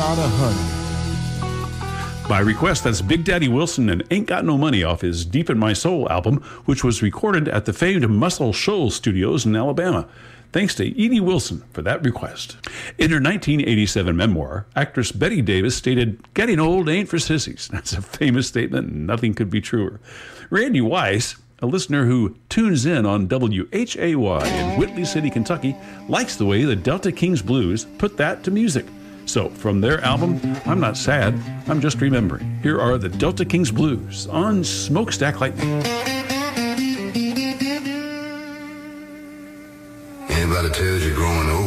lot of honey. By request, that's Big Daddy Wilson and Ain't Got No Money off his Deep in My Soul album, which was recorded at the famed Muscle Shoals Studios in Alabama. Thanks to Edie Wilson for that request. In her 1987 memoir, actress Betty Davis stated, "Getting old ain't for sissies." That's a famous statement, and nothing could be truer. Randy Weiss, a listener who tunes in on WHAY in Whitley City, Kentucky, likes the way the Delta Kings Blues put that to music. So, from their album, I'm Not Sad, I'm Just Remembering. Here are the Delta Kings Blues on Smokestack Lightning. Anybody tells you growing old